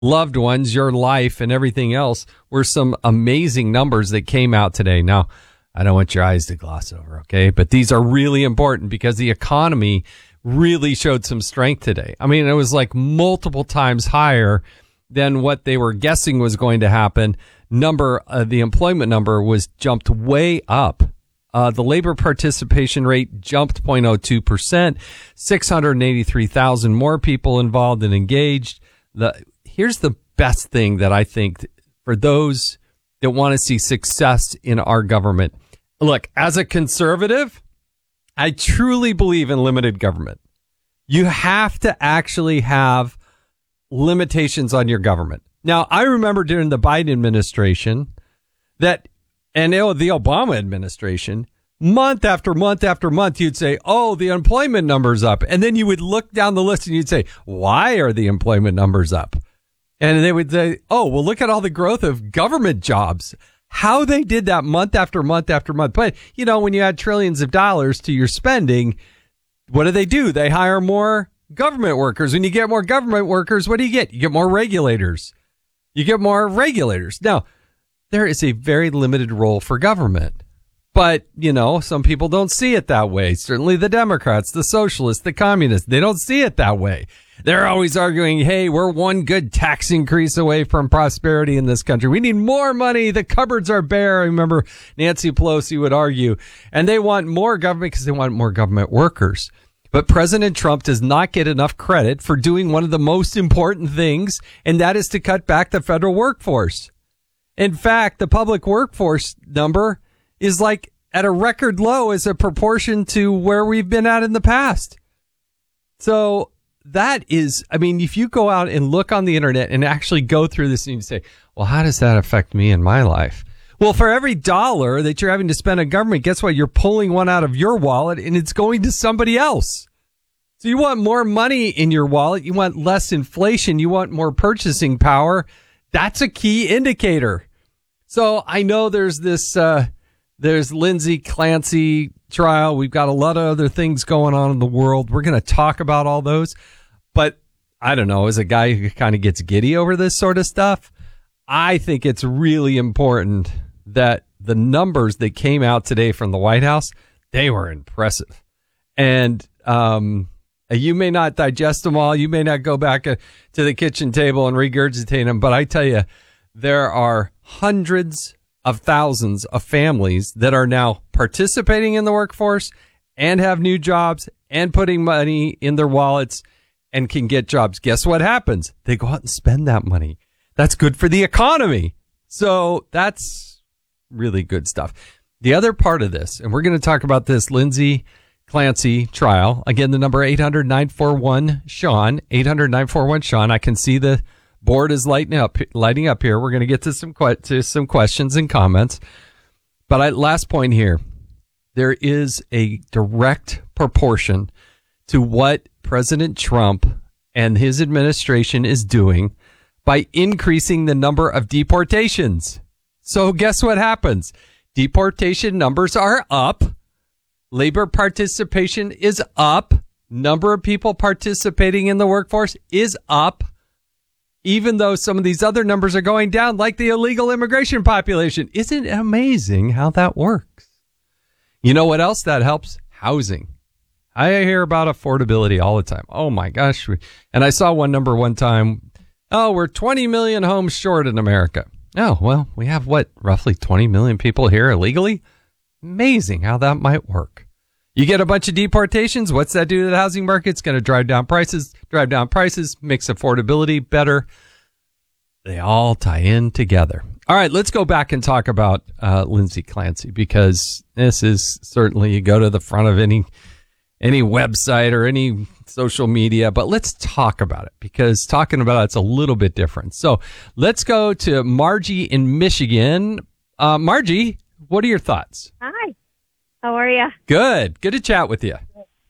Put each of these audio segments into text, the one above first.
loved ones, your life, and everything else were some amazing numbers that came out today. Now, I don't want your eyes to gloss over, okay? But these are really important because the economy really showed some strength today. I mean, it was like multiple times higher than what they were guessing was going to happen. The employment number was jumped way up. The labor participation rate jumped 0.02%, 683,000 more people involved and engaged. Here's the best thing that I think for those that want to see success in our government. Look, as a conservative, I truly believe in limited government. You have to actually have limitations on your government. Now, I remember during the Biden administration and the Obama administration, month after month after month, you'd say, oh, the employment number's up. And then you would look down the list and you'd say, why are the employment numbers up? And they would say, oh, well, look at all the growth of government jobs. How they did that month after month after month. But, you know, when you add trillions of dollars to your spending, what do? They hire more government workers. When you get more government workers, what do you get? You get more regulators. Now, there is a very limited role for government. But, you know, some people don't see it that way. Certainly the Democrats, the socialists, the communists, they don't see it that way. They're always arguing, hey, we're one good tax increase away from prosperity in this country. We need more money. The cupboards are bare. I remember Nancy Pelosi would argue. And they want more government because they want more government workers. But President Trump does not get enough credit for doing one of the most important things, and that is to cut back the federal workforce. In fact, the public workforce number is like at a record low as a proportion to where we've been at in the past. So that is, I mean, if you go out and look on the internet and actually go through this and you say, well, how does that affect me in my life? Well, for every dollar that you're having to spend on government, guess what? You're pulling one out of your wallet and it's going to somebody else. So you want more money in your wallet. You want less inflation. You want more purchasing power. That's a key indicator. So I know there's there's Lindsay Clancy trial. We've got a lot of other things going on in the world. We're going to talk about all those. But I don't know, as a guy who kind of gets giddy over this sort of stuff, I think it's really important that the numbers that came out today from the White House, they were impressive. And you may not digest them all. You may not go back to the kitchen table and regurgitate them. But I tell you, there are hundreds of thousands of families that are now participating in the workforce and have new jobs and putting money in their wallets and can get jobs. Guess what happens? They go out and spend that money. That's good for the economy. So that's really good stuff. The other part of this, and we're going to talk about this Lindsay Clancy trial. Again, the number 800-941-SEAN, 800-941-SEAN. I can see the board is lighting up here. We're going to get to some questions and comments. But last point here, there is a direct proportion to what President Trump and his administration is doing by increasing the number of deportations. So guess what happens? Deportation numbers are up. Labor participation is up. Number of people participating in the workforce is up. Even though some of these other numbers are going down, like the illegal immigration population. Isn't it amazing how that works? You know what else that helps? Housing. I hear about affordability all the time. Oh, my gosh. And I saw one number one time. Oh, we're 20 million homes short in America. Oh, well, we have roughly 20 million people here illegally? Amazing how that might work. You get a bunch of deportations. What's that do to the housing market? It's going to drive down prices, makes affordability better. They all tie in together. All right, let's go back and talk about Lindsay Clancy, because this is certainly, you go to the front of any website or any social media, but let's talk about it, because talking about it's a little bit different. So let's go to Margie in Michigan. Margie, what are your thoughts? Hi. How are you? Good. Good to chat with you.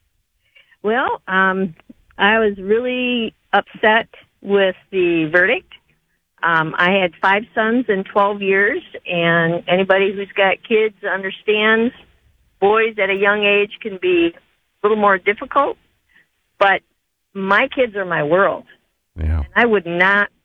Well, I was really upset with the verdict. I had 5 sons in 12 years, and anybody who's got kids understands boys at a young age can be a little more difficult, but my kids are my world. Yeah. And I would not